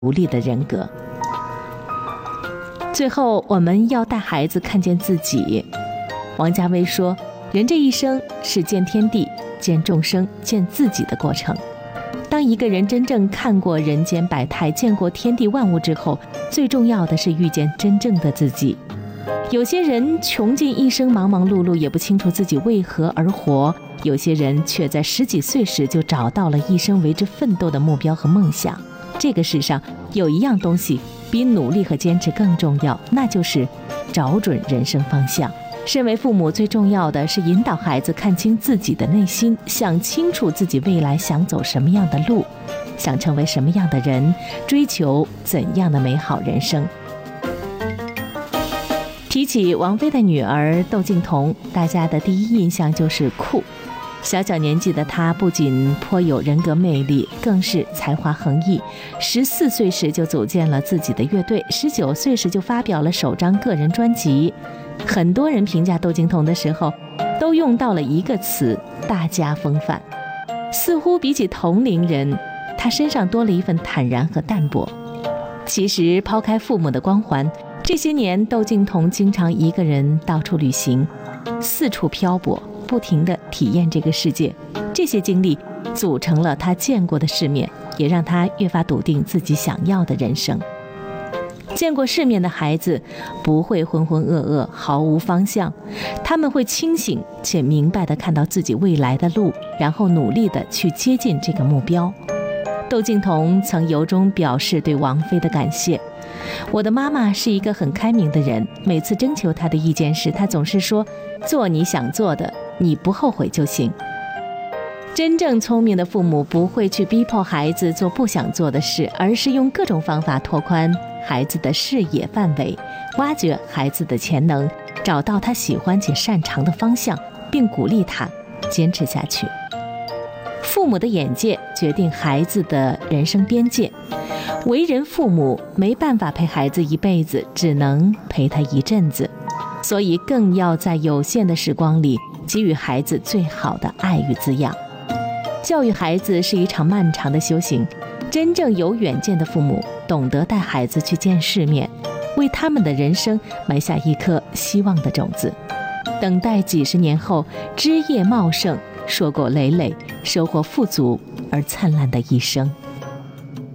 独立的人格。最后，我们要带孩子看见自己。王家卫说，人这一生是见天地、见众生、见自己的过程。当一个人真正看过人间百态，见过天地万物之后，最重要的是遇见真正的自己。有些人穷尽一生忙忙碌碌，也不清楚自己为何而活；有些人却在10几岁时就找到了一生为之奋斗的目标和梦想。这个世上有一样东西比努力和坚持更重要，那就是找准人生方向。身为父母，最重要的是引导孩子看清自己的内心，想清楚自己未来想走什么样的路，想成为什么样的人，追求怎样的美好人生。提起王菲的女儿窦靖童，大家的第一印象就是酷。小小年纪的她不仅颇有人格魅力，更是才华横溢。14岁时就组建了自己的乐队，19岁时就发表了首张个人专辑。很多人评价窦靖童的时候，都用到了一个词：大家风范。似乎比起同龄人，她身上多了一份坦然和淡泊。其实抛开父母的光环，这些年窦靖童经常一个人到处旅行，四处漂泊，不停地体验这个世界。这些经历组成了他见过的世面，也让他越发笃定自己想要的人生。见过世面的孩子不会浑浑噩噩毫无方向，他们会清醒且明白地看到自己未来的路，然后努力地去接近这个目标。窦靖童曾由衷表示对王菲的感谢：我的妈妈是一个很开明的人，每次征求她的意见时，她总是说，做你想做的，你不后悔就行。真正聪明的父母不会去逼迫孩子做不想做的事，而是用各种方法拓宽孩子的视野范围，挖掘孩子的潜能，找到他喜欢且擅长的方向，并鼓励他坚持下去。父母的眼界决定孩子的人生边界，为人父母没办法陪孩子一辈子，只能陪他一阵子，所以更要在有限的时光里给予孩子最好的爱与滋养。教育孩子是一场漫长的修行，真正有远见的父母懂得带孩子去见世面，为他们的人生埋下一颗希望的种子，等待几十年后枝叶茂盛，硕果累累，收获富足而灿烂的一生。